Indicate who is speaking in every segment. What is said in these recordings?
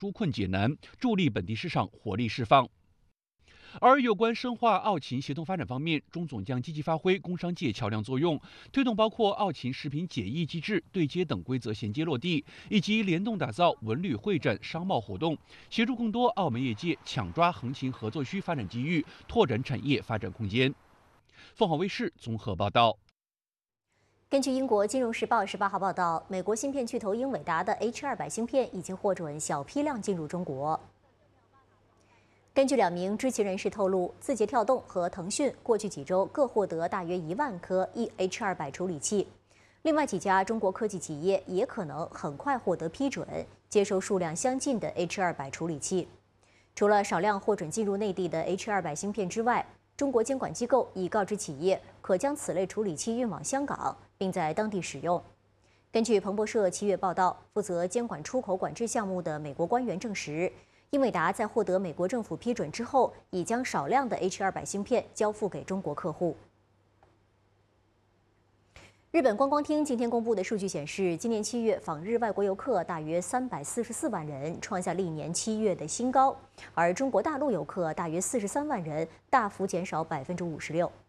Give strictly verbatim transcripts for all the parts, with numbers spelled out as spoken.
Speaker 1: 纾困解难，助力本地市场活力释放。而有关深化澳勤协同发展方面，中总将积极发挥工商界桥梁作用，推动包括澳勤食品检疫机制对接等规则衔接落地，以及联动打造文旅会展商贸活动，协助更多澳门业界抢抓横琴合作区发展机遇，拓展产业发展空间。凤凰卫视综合报道。
Speaker 2: 根据英国《金融时报》十八号报道，美国芯片巨头英伟达的 H 二百芯片已经获准小批量进入中国。根据两名知情人士透露，字节跳动和腾讯过去几周各获得大约一万颗 E H 二百处理器，另外几家中国科技企业也可能很快获得批准，接收数量相近的 H 二百处理器。除了少量获准进入内地的 H 二百芯片之外，中国监管机构已告知企业可将此类处理器运往香港，并在当地使用。根据彭博社七月报道，负责监管出口管制项目的美国官员证实，英伟达在获得美国政府批准之后，已将少量的 H 二百芯片交付给中国客户。日本观光厅今天公布的数据显示，今年七月访日外国游客大约三百四十四万人，创下历年七月的新高，而中国大陆游客大约四十三万人，大幅减少百分之五十六。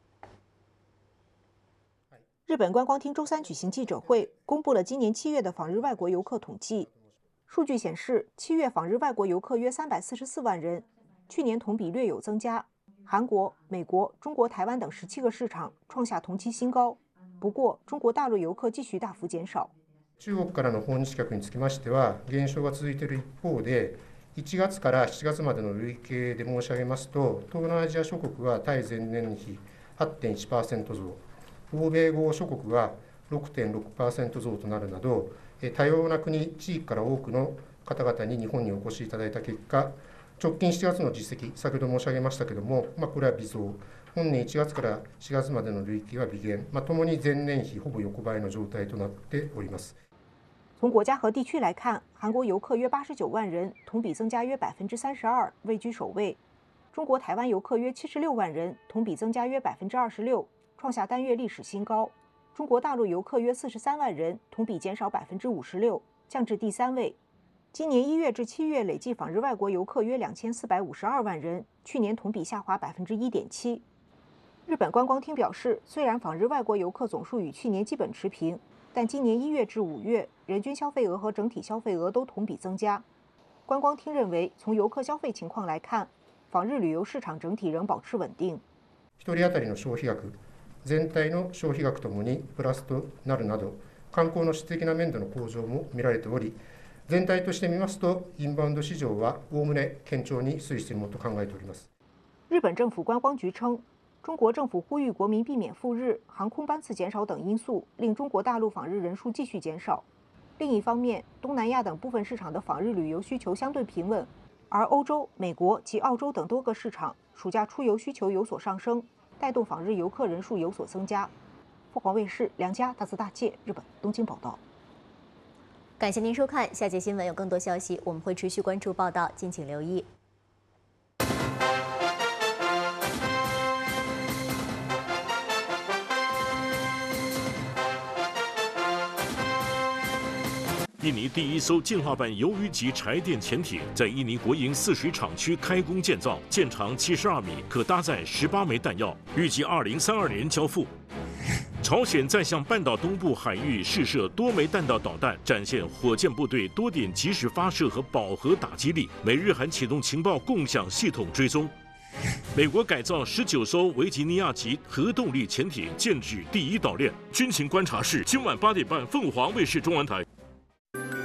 Speaker 3: 日本观光厅周三举行记者会，公布了今年七月的访日外国游客统计。数据显示，七月访日外国游客约三百四十四万人，去年同比略有增加。韩国、美国、中国台湾等十七个市场创下同期新高。不过，中国大陆游客继续大幅減少。
Speaker 4: 中国からの訪日客につきましては、減少が続いている一方で、いちがつからしちがつまでの累計で申し上げますと、東南アジア諸国は対前年比 はちてんいちパーセント 増、欧米豪諸国は ろくてんろくパーセント 増となるなど、多様な国、地域から多くの方々に日本にお越しいただいた結果、直近しちがつの実績、先ほど申し上げましたけれども、まあ、これは微増、本年いちがつからしがつまでの累計は微減、まあ、ともに前年比ほぼ横ばいの状態となっております。
Speaker 3: 从国家和地区来看，韩国游客约八十九万人，同比增加约百分之三十二，位居首位。中国台湾游客约七十六万人，同比增加约百分之二十六，创下单月历史新高。中国大陆游客约四十三万人，同比减少百分之五十六，降至第三位。今年一月至七月累计访日外国游客约两千四百五十二万人，去年同比下滑百分之一点七。日本观光厅表示，虽然访日外国游客总数与去年基本持平，但今年一月至五月，人均消费额和整体消费额都同比增加。观光厅认为，从游客消费情况来看，访日旅游市场整体仍保持稳定。
Speaker 4: 一人当たりの消費額、全体の消費額ともにプラスとなるなど、観光の質的な面での向上も見られており、全体として見ますと、インバウンド市場はおおむね堅調に推移しているものと考えております。
Speaker 3: 日本政府观光局称，中国政府呼吁国民避免赴日、航空班次减少等因素，令中国大陆访日人数继续减少。另一方面，东南亚等部分市场的访日旅游需求相对平稳，而欧洲、美国及澳洲等多个市场暑假出游需求有所上升，带动访日游客人数有所增加。凤凰卫视梁家大字大介日本东京报道。
Speaker 2: 感谢您收看，下节新闻有更多消息，我们会持续关注报道，敬请留意。
Speaker 5: 印尼第一艘进化版鱿鱼级柴电潜艇在印尼国营泗水厂区开工建造，舰长七十二米，可搭载十八枚弹药，预计二零三二年交付。朝鲜再向半岛东部海域试射多枚弹道导弹，展现火箭部队多点及时发射和饱和打击力。美日韩启动情报共享系统追踪。美国改造十九艘维吉尼亚级核动力潜艇，建制第一岛链。军情观察室今晚八点半，凤凰卫视中文台。